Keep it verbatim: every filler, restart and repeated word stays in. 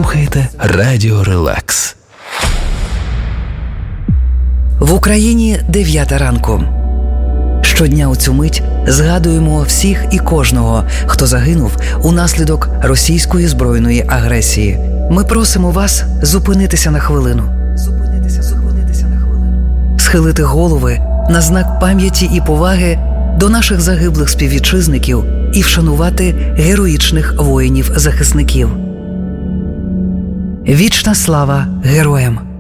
слухаєте Радіо Релакс. В Україні дев'ята ранку. Щодня у цю мить згадуємо всіх і кожного, хто загинув унаслідок російської збройної агресії. Ми просимо вас зупинитися на хвилину. Зупинитися, зупинитися на хвилину. Схилити голови на знак пам'яті і поваги до наших загиблих співвітчизників і вшанувати героїчних воїнів-захисників. Вічна слава героям!